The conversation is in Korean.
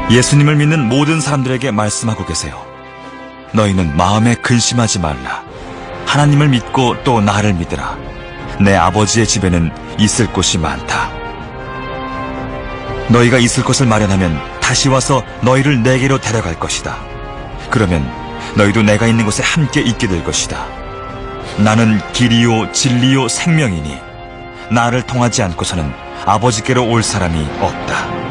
예수님을 믿는 모든 사람들에게 말씀하고 계세요. 너희는 마음에 근심하지 말라. 하나님을 믿고 또 나를 믿으라. 내 아버지의 집에는 있을 곳이 많다. 너희가 있을 곳을 마련하면 다시 와서 너희를 내게로 데려갈 것이다. 그러면 너희도 내가 있는 곳에 함께 있게 될 것이다. 나는 길이요 진리요 생명이니 나를 통하지 않고서는 아버지께로 올 사람이 없다.